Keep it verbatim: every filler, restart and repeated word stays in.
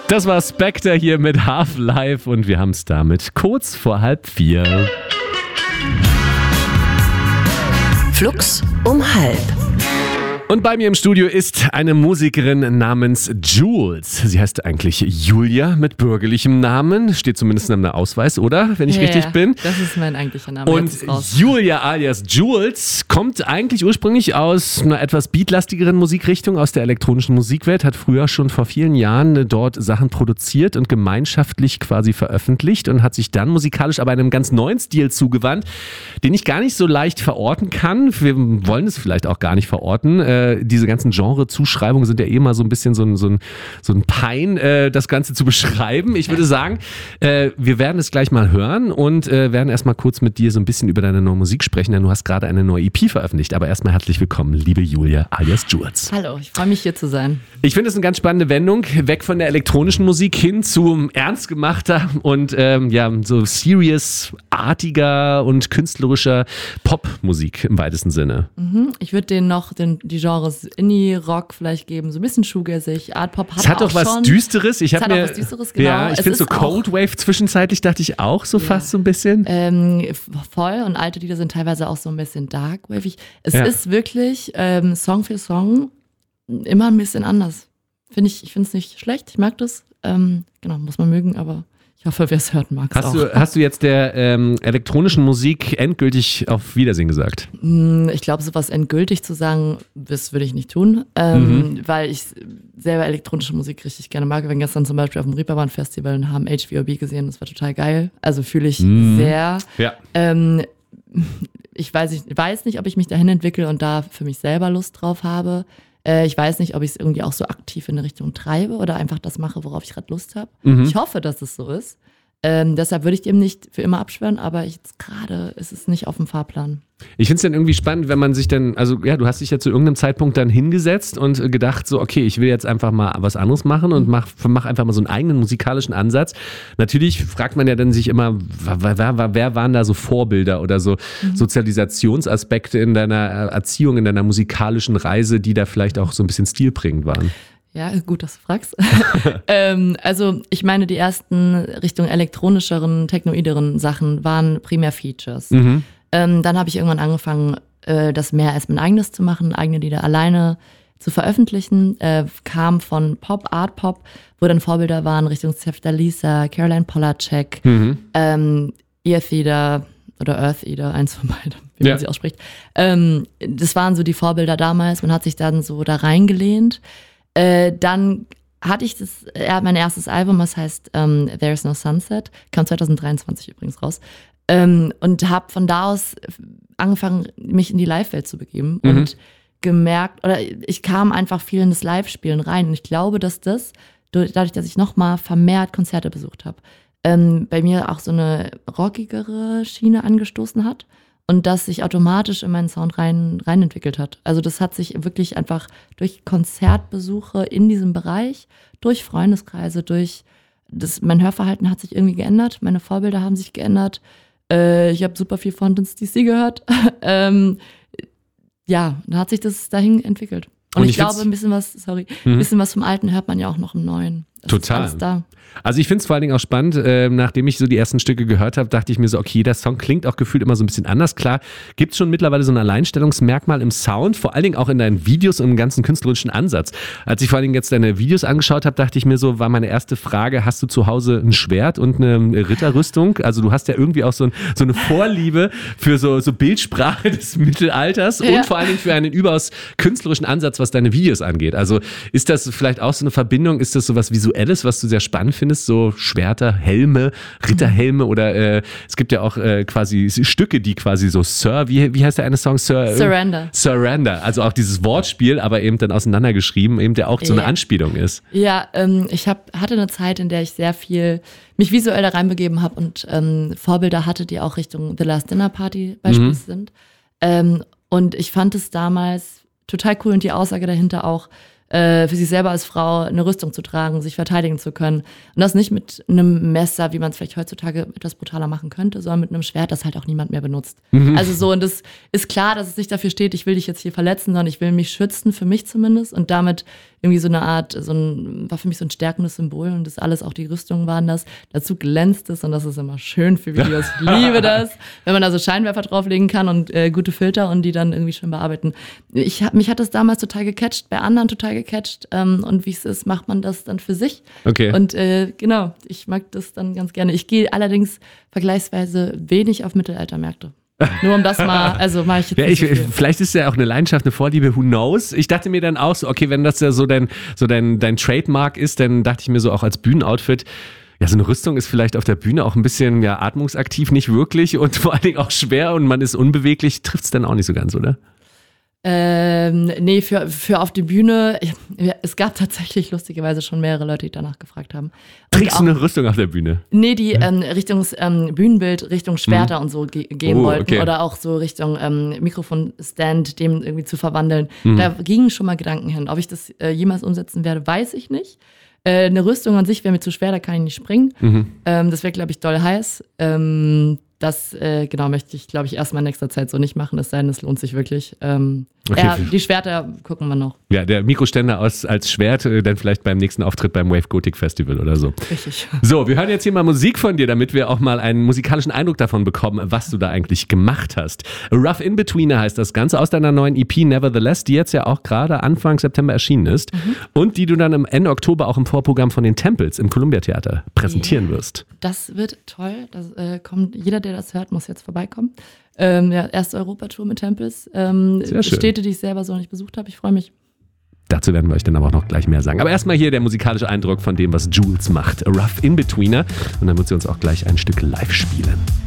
Das war Spectre hier mit Half-Life und wir haben es damit kurz vor halb vier. Flux um halb. Und bei mir im Studio ist eine Musikerin namens Jules. Sie heißt eigentlich Julia mit bürgerlichem Namen. Steht zumindest in einem Ausweis, oder? Wenn ich ja, richtig bin. Das ist mein eigentlicher Name. Und Julia alias Jules kommt eigentlich ursprünglich aus einer etwas beatlastigeren Musikrichtung, aus der elektronischen Musikwelt, hat früher schon vor vielen Jahren dort Sachen produziert und gemeinschaftlich quasi veröffentlicht und hat sich dann musikalisch aber einem ganz neuen Stil zugewandt, den ich gar nicht so leicht verorten kann. Wir wollen es vielleicht auch gar nicht verorten. Äh, diese ganzen Genre-Zuschreibungen sind ja eh mal so ein bisschen so ein, so ein, so ein Pein, äh, das Ganze zu beschreiben. Ich würde sagen, äh, wir werden es gleich mal hören und äh, werden erstmal kurz mit dir so ein bisschen über deine neue Musik sprechen, denn du hast gerade eine neue E P veröffentlicht. Aber erstmal herzlich willkommen, liebe Julia alias Jules. Hallo, ich freue mich hier zu sein. Ich finde es eine ganz spannende Wendung, weg von der elektronischen Musik hin zu ernst gemachter und ähm, ja, so serious-artiger und künstlerischer Popmusik im weitesten Sinne. Mhm. Ich würde denen noch den, die Genres Indie-Rock vielleicht geben, so ein bisschen shoegazy, Art-Pop hat Es hat auch doch was schon. Düsteres. Ich es habe hat mir, auch was Düsteres, genau. Ja, ich finde so Cold Wave zwischenzeitlich dachte ich auch so ja. fast so ein bisschen. Ähm, voll und alte Lieder sind teilweise auch so ein bisschen dark-wavig. Es ja. ist wirklich ähm, Song für Song immer ein bisschen anders. Find ich ich finde es nicht schlecht, ich mag das. Ähm, genau, muss man mögen, aber ich hoffe, wer es hört, mag es auch. Du, hast du jetzt der ähm, elektronischen Musik endgültig auf Wiedersehen gesagt? Ich glaube, sowas endgültig zu sagen, das würde ich nicht tun, ähm, mhm. weil ich selber elektronische Musik richtig gerne mag. Wir waren gestern zum Beispiel auf dem Reeperbahn Festival und haben H V O B gesehen, das war total geil. Also fühle ich mhm. sehr. Ja. Ähm, ich weiß, ich weiß nicht, ob ich mich dahin entwickle und da für mich selber Lust drauf habe. Äh, ich weiß nicht, ob ich es irgendwie auch so aktiv in eine Richtung treibe oder einfach das mache, worauf ich gerade Lust habe. Mhm. Ich hoffe, dass es so ist. Ähm, deshalb würde ich dem nicht für immer abschwören, aber jetzt gerade ist es nicht auf dem Fahrplan. Ich finde es dann irgendwie spannend, wenn man sich dann, also ja, du hast dich ja zu irgendeinem Zeitpunkt dann hingesetzt und gedacht so, okay, ich will jetzt einfach mal was anderes machen und mach, mach einfach mal so einen eigenen musikalischen Ansatz. Natürlich fragt man ja dann sich immer, wer, wer, wer waren da so Vorbilder oder so mhm. Sozialisationsaspekte in deiner Erziehung, in deiner musikalischen Reise, die da vielleicht auch so ein bisschen stilprägend waren? Ja, gut, dass du fragst. ähm, also ich meine, die ersten Richtung elektronischeren, technoideren Sachen waren primär Features. Mhm. Ähm, dann habe ich irgendwann angefangen, äh, das mehr als mein eigenes zu machen, eigene Lieder alleine zu veröffentlichen. Äh, kam von Pop, Art Pop, wo dann Vorbilder waren Richtung Zefta Lisa, Caroline Polacek, mhm. ähm, Earth Eater oder Earth Eater, eins von beiden, wie ja. man sie ausspricht. Ähm, das waren so die Vorbilder damals. Man hat sich dann so da reingelehnt. Äh, dann hatte ich das, ja, mein erstes Album, das heißt ähm, There's No Sunset, kam zwanzig dreiundzwanzig übrigens raus. Ähm, und habe von da aus angefangen, mich in die Live-Welt zu begeben mhm. und gemerkt, oder ich kam einfach viel in das Live-Spielen rein. Und ich glaube, dass das, dadurch, dass ich nochmal vermehrt Konzerte besucht habe, ähm, bei mir auch so eine rockigere Schiene angestoßen hat. Und das sich automatisch in meinen Sound rein, rein entwickelt hat. Also das hat sich wirklich einfach durch Konzertbesuche in diesem Bereich, durch Freundeskreise, durch das, mein Hörverhalten hat sich irgendwie geändert, meine Vorbilder haben sich geändert. Äh, ich habe super viel von D C gehört. ähm, ja, da hat sich das dahin entwickelt. Und, Und ich, ich glaube, ein bisschen was, sorry, mhm. ein bisschen was vom Alten hört man ja auch noch im Neuen. Das Total. Ist alles da. Also ich finde es vor allen Dingen auch spannend, äh, nachdem ich so die ersten Stücke gehört habe, dachte ich mir so, okay, der Song klingt auch gefühlt immer so ein bisschen anders. Klar, gibt es schon mittlerweile so ein Alleinstellungsmerkmal im Sound, vor allen Dingen auch in deinen Videos und im ganzen künstlerischen Ansatz. Als ich vor allen Dingen jetzt deine Videos angeschaut habe, dachte ich mir so, war meine erste Frage, hast du zu Hause ein Schwert und eine Ritterrüstung? Also du hast ja irgendwie auch so, ein, so eine Vorliebe für so, so Bildsprache des Mittelalters ja. und vor allen Dingen für einen überaus künstlerischen Ansatz, was deine Videos angeht. Also ist das vielleicht auch so eine Verbindung, ist das so was Visuelles, was du sehr spannend findest, so Schwerter, Helme, Ritterhelme oder äh, es gibt ja auch äh, quasi Stücke, die quasi so Sir, wie, wie heißt der eine Song? Sir, Surrender. Surrender, also auch dieses Wortspiel, aber eben dann auseinandergeschrieben, eben der auch so eine Anspielung ist. Ja, ähm, ich hab, hatte eine Zeit, in der ich sehr viel mich visuell da reinbegeben habe und ähm, Vorbilder hatte, die auch Richtung The Last Dinner Party beispielsweise mhm. sind. Ähm, und ich fand es damals total cool und die Aussage dahinter auch, für sich selber als Frau eine Rüstung zu tragen, sich verteidigen zu können. Und das nicht mit einem Messer, wie man es vielleicht heutzutage etwas brutaler machen könnte, sondern mit einem Schwert, das halt auch niemand mehr benutzt. Mhm. Also so, und das ist klar, dass es nicht dafür steht, ich will dich jetzt hier verletzen, sondern ich will mich schützen, für mich zumindest. Und damit irgendwie so eine Art, so ein, war für mich so ein stärkendes Symbol und das alles, auch die Rüstungen waren das. Dazu glänzt es und das ist immer schön für Videos. Ich liebe das, wenn man da so Scheinwerfer drauflegen kann und äh, gute Filter und die dann irgendwie schön bearbeiten. Ich hab, mich hat das damals total gecatcht, bei anderen total gecatcht ähm, und wie es ist, macht man das dann für sich. Okay. Und äh, genau, ich mag das dann ganz gerne. Ich gehe allerdings vergleichsweise wenig auf Mittelaltermärkte. Nur um das mal, also mache ich jetzt ja, nicht ich, so viel. Vielleicht ist ja auch eine Leidenschaft, eine Vorliebe, who knows. Ich dachte mir dann auch so, okay, wenn das ja so dein, so dein, dein Trademark ist, dann dachte ich mir so auch als Bühnenoutfit, ja, so eine Rüstung ist vielleicht auf der Bühne auch ein bisschen ja, atmungsaktiv, nicht wirklich und vor allen Dingen auch schwer und man ist unbeweglich. Trifft es dann auch nicht so ganz, oder? Ähm, nee, für, für auf die Bühne, ich, es gab tatsächlich lustigerweise schon mehrere Leute, die danach gefragt haben. Und Trägst auch, du eine Rüstung auf der Bühne? Nee, die ähm, Richtung ähm, Bühnenbild, Richtung Schwerter mhm. und so ge- gehen oh, wollten okay. oder auch so Richtung ähm, Mikrofonstand, dem irgendwie zu verwandeln. Mhm. Da gingen schon mal Gedanken hin. Ob ich das äh, jemals umsetzen werde, weiß ich nicht. Äh, eine Rüstung an sich wäre mir zu schwer, da kann ich nicht springen. Mhm. Ähm, das wäre, glaube ich, doll heiß. Ähm, Das, äh, genau, möchte ich, glaube ich, erstmal in nächster Zeit so nicht machen, es sei denn, es lohnt sich wirklich. Ähm, okay. Ja, die Schwerter gucken wir noch. Ja, der Mikroständer aus, als Schwert, äh, dann vielleicht beim nächsten Auftritt beim Wave Gothic Festival oder so. Richtig. So, wir hören jetzt hier mal Musik von dir, damit wir auch mal einen musikalischen Eindruck davon bekommen, was du da eigentlich gemacht hast. Rough In-Betweener heißt das Ganze aus deiner neuen E P Nevertheless, die jetzt ja auch gerade Anfang September erschienen ist mhm. und die du dann am Ende Oktober auch im Vorprogramm von den Temples im Columbia Theater präsentieren yeah. wirst. Das wird toll. Das äh, kommt, jeder, der das hört, muss jetzt vorbeikommen. Ähm, ja, erste Europatour mit Temples. Ähm, Städte, die ich selber so nicht besucht habe. Ich freue mich. Dazu werden wir euch dann aber auch noch gleich mehr sagen. Aber erstmal hier der musikalische Eindruck von dem, was Jules macht. A Rough In-Betweener. Und dann wird sie uns auch gleich ein Stück live spielen.